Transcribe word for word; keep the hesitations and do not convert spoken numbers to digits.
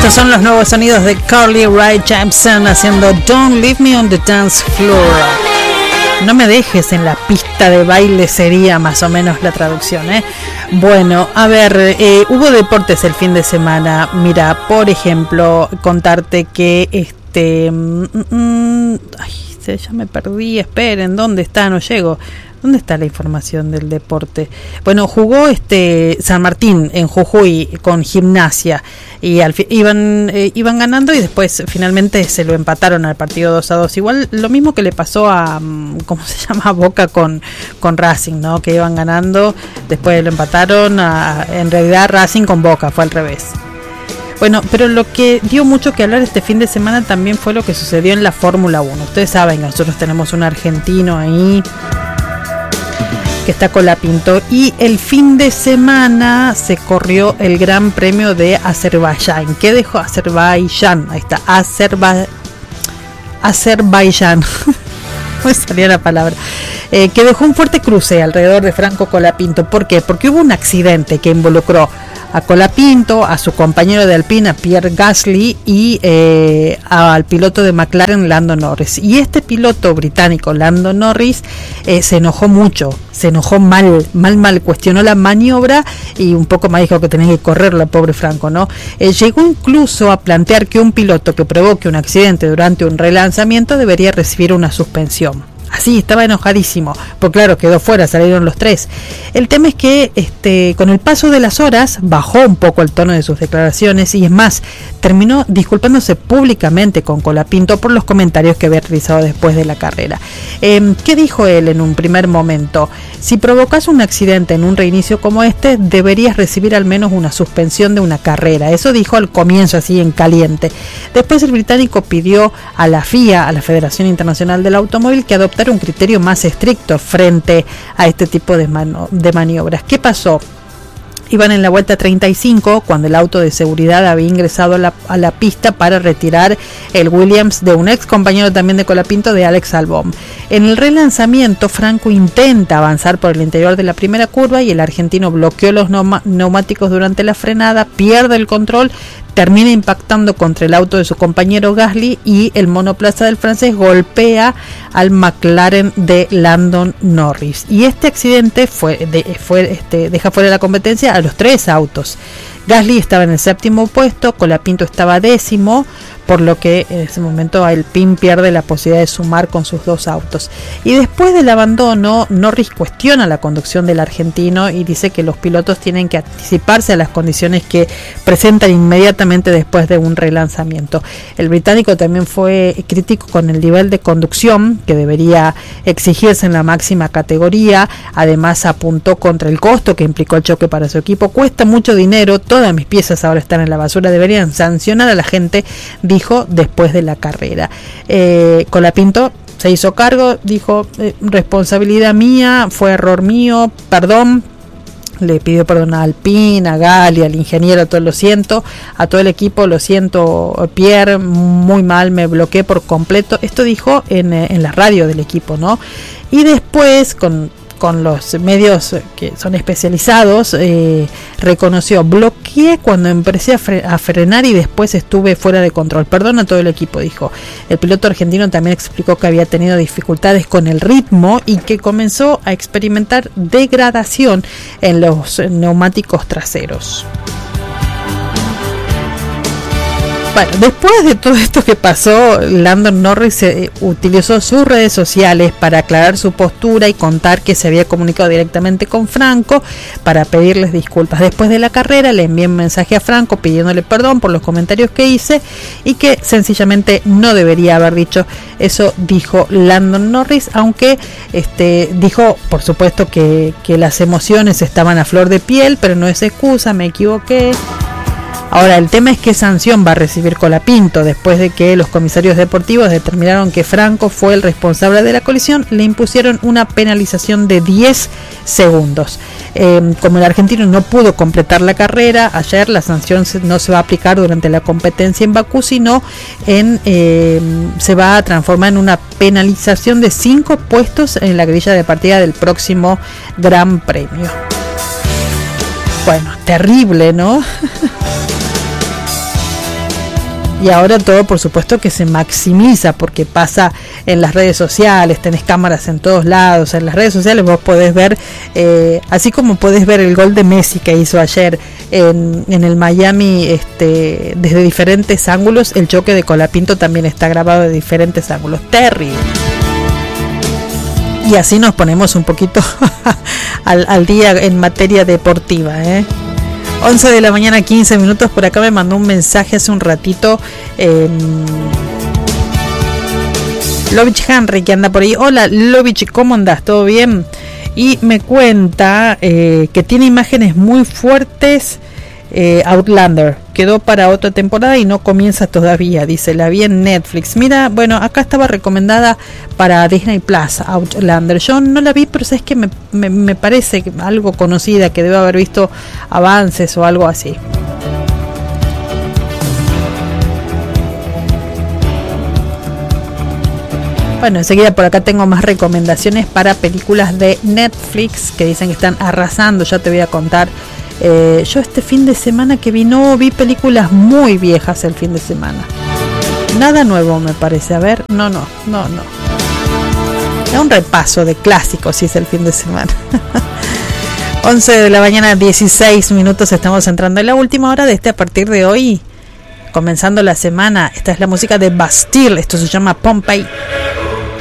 Estos son los nuevos sonidos de Carly Rae Jepsen haciendo Don't Leave Me on the Dance Floor. No me dejes en la pista de baile sería más o menos la traducción, ¿eh? Bueno, a ver, eh, hubo deportes el fin de semana. Mira, por ejemplo, contarte que este... Mm, mm, ay, ya me perdí, esperen, ¿dónde está? No llego. ¿Dónde está la información del deporte? Bueno, jugó este San Martín en Jujuy con Gimnasia y al fi- iban eh, iban ganando y después finalmente se lo empataron al partido dos a dos. Igual lo mismo que le pasó a ¿cómo se llama? Boca con con Racing, ¿no? Que iban ganando, después lo empataron a, en realidad Racing con Boca, fue al revés. Bueno, pero lo que dio mucho que hablar este fin de semana también fue lo que sucedió en la Fórmula uno. Ustedes saben que nosotros tenemos un argentino ahí que está Colapinto, y el fin de semana se corrió el Gran Premio de Azerbaiyán. ¿Qué dejó Azerbaiyán? Ahí está, Azerba... Azerbaiyán. No salía la palabra. Eh, que dejó un fuerte cruce alrededor de Franco Colapinto. ¿Por qué? Porque hubo un accidente que involucró a Colapinto, a su compañero de Alpina Pierre Gasly y eh, al piloto de McLaren Lando Norris. Y este piloto británico Lando Norris eh, se enojó mucho, se enojó mal, mal, mal, cuestionó la maniobra y un poco más dijo que tenía que correr la pobre Franco, ¿no? Eh, llegó incluso a plantear que un piloto que provoque un accidente durante un relanzamiento debería recibir una suspensión. Así, estaba enojadísimo, porque claro, quedó fuera, salieron los tres. El tema es que este, con el paso de las horas bajó un poco el tono de sus declaraciones y es más, terminó disculpándose públicamente con Colapinto por los comentarios que había realizado después de la carrera. Eh, ¿Qué dijo él en un primer momento? Si provocas un accidente en un reinicio como este, deberías recibir al menos una suspensión de una carrera. Eso dijo al comienzo, así en caliente. Después el británico pidió a la F I A, a la Federación Internacional del Automóvil, que adoptara un criterio más estricto frente a este tipo de, mano, de maniobras. ¿Qué pasó? Iban en la vuelta treinta y cinco cuando el auto de seguridad había ingresado a la, a la pista para retirar el Williams de un ex compañero también de Colapinto, de Alex Albon. En el relanzamiento, Franco intenta avanzar por el interior de la primera curva y el argentino bloqueó los neuma, neumáticos durante la frenada, pierde el control, termina impactando contra el auto de su compañero Gasly y el monoplaza del francés golpea al McLaren de Lando Norris. Y este accidente fue, de, fue este, deja fuera de la competencia a los tres autos. Gasly estaba en el séptimo puesto, Colapinto estaba décimo, por lo que en ese momento Alpine pierde la posibilidad de sumar con sus dos autos. Y después del abandono, Norris cuestiona la conducción del argentino y dice que los pilotos tienen que anticiparse a las condiciones que presentan inmediatamente después de un relanzamiento. El británico también fue crítico con el nivel de conducción que debería exigirse en la máxima categoría. Además apuntó contra el costo que implicó el choque para su equipo. Cuesta mucho dinero, todas mis piezas ahora están en la basura, deberían sancionar a la gente, dijo después de la carrera. Eh, Colapinto se hizo cargo, dijo, eh, responsabilidad mía, fue error mío, perdón. Le pidió perdón a Alpine, a Gali, al ingeniero, a todo, lo siento, a todo el equipo, lo siento, Pierre, muy mal, me bloqueé por completo. Esto dijo en, en la radio del equipo, ¿no? Y después, con con los medios que son especializados, eh, reconoció, bloqueé cuando empecé a, fre- a frenar y después estuve fuera de control. Perdón a todo el equipo, dijo. El piloto argentino también explicó que había tenido dificultades con el ritmo y que comenzó a experimentar degradación en los neumáticos traseros. Bueno, después de todo esto que pasó, Lando Norris eh, utilizó sus redes sociales para aclarar su postura y contar que se había comunicado directamente con Franco para pedirles disculpas. Después de la carrera le envié un mensaje a Franco pidiéndole perdón por los comentarios que hice y que sencillamente no debería haber dicho eso, dijo Lando Norris, aunque este dijo, por supuesto, que, que las emociones estaban a flor de piel, pero no es excusa, me equivoqué. Ahora, el tema es qué sanción va a recibir Colapinto. Después de que los comisarios deportivos determinaron que Franco fue el responsable de la colisión, le impusieron una penalización de diez segundos. Eh, como el argentino no pudo completar la carrera ayer, la sanción no se va a aplicar durante la competencia en Bakú, sino en, eh, se va a transformar en una penalización de cinco puestos en la grilla de partida del próximo Gran Premio. Bueno, terrible, ¿no? y ahora todo por supuesto que se maximiza porque pasa en las redes sociales, tenés cámaras en todos lados, en las redes sociales vos podés ver, eh, así como podés ver el gol de Messi que hizo ayer en, en el Miami, este, desde diferentes ángulos, el choque de Colapinto también está grabado de diferentes ángulos. Terry. Y así nos ponemos un poquito al, al día en materia deportiva, ¿eh? once de la mañana, quince minutos. Por acá me mandó un mensaje hace un ratito eh, Lovich Henry, que anda por ahí. Hola Lovich, ¿cómo andás? ¿Todo bien? Y me cuenta eh, que tiene imágenes muy fuertes. eh, Outlander quedó para otra temporada y no comienza todavía, dice, la vi en Netflix. Mira, bueno, acá estaba recomendada para Disney Plus, Outlander. Yo no la vi, pero sabes que me, me, me parece algo conocida, que debo haber visto avances o algo así. Bueno, enseguida por acá tengo más recomendaciones para películas de Netflix que dicen que están arrasando, ya te voy a contar. Eh, yo este fin de semana que vi, no vi películas muy viejas el fin de semana. Nada nuevo me parece. A ver, no, no, no, no. Es un repaso de clásicos si es el fin de semana. once de la mañana, dieciséis minutos. Estamos entrando en la última hora de este a partir de hoy. Comenzando la semana. Esta es la música de Bastille. Esto se llama Pompeii.